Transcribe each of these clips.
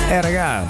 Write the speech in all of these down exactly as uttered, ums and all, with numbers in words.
Eh raga,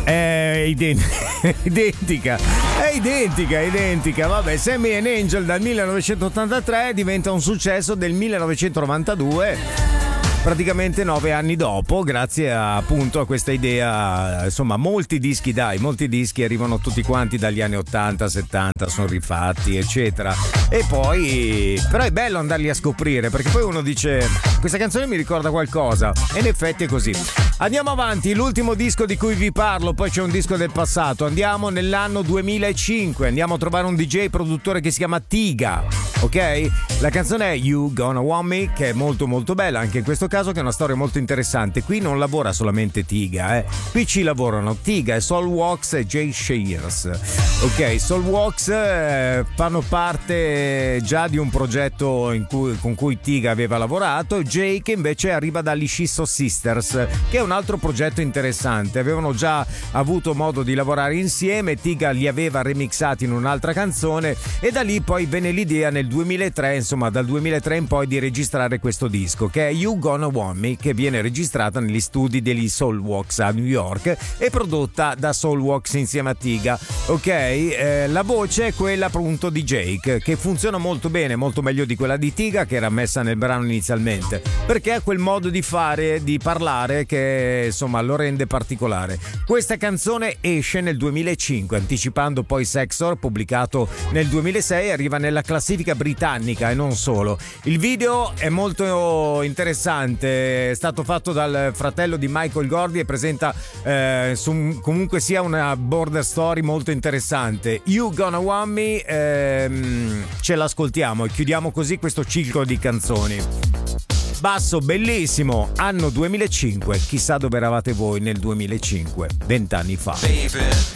è ident- identica, è identica, è identica. Vabbè, Sammy and Angel dal millenovecentottantatré diventa un successo del millenovecentonovantadue. Praticamente nove anni dopo, grazie a, appunto a questa idea. Insomma, molti dischi, dai, molti dischi arrivano tutti quanti dagli anni ottanta, settanta, sono rifatti, eccetera. E poi, però è bello andarli a scoprire, perché poi uno dice, questa canzone mi ricorda qualcosa, e in effetti è così. Andiamo avanti, l'ultimo disco di cui vi parlo, poi c'è un disco del passato. Andiamo nell'anno duemilacinque, andiamo a trovare un D J produttore che si chiama Tiga, ok? La canzone è You Gonna Want Me, che è molto molto bella, anche in questo caso, che è una storia molto interessante. Qui non lavora solamente Tiga, eh. Qui ci lavorano Tiga e Soulwax e Jay Shears. Ok, Soulwax eh, fanno parte già di un progetto in cui, con cui Tiga aveva lavorato. Jay che invece arriva dagli Shisso Sisters, che è un altro progetto interessante. Avevano già avuto modo di lavorare insieme, Tiga li aveva remixati in un'altra canzone e da lì poi venne l'idea nel duemilatré, insomma dal duemilatré in poi, di registrare questo disco, che è You Gonna Want Me, che viene registrata negli studi degli Soulwax a New York e prodotta da Soulwax insieme a Tiga. Ok, eh, la voce è quella appunto di Jake, che funziona molto bene, molto meglio di quella di Tiga, che era messa nel brano inizialmente, perché ha quel modo di fare, di parlare che insomma lo rende particolare. Questa canzone esce nel duemilacinque, anticipando poi Sexor, pubblicato nel duemilasei, arriva nella classifica britannica e non solo. Il video è molto interessante, è stato fatto dal fratello di Michael Gordy e presenta eh, su, comunque sia una border story molto interessante. You Gonna Want Me, ehm, ce l'ascoltiamo e chiudiamo così questo ciclo di canzoni. Basso bellissimo, anno duemilacinque, chissà dove eravate voi nel duemilacinque, vent'anni fa. Baby.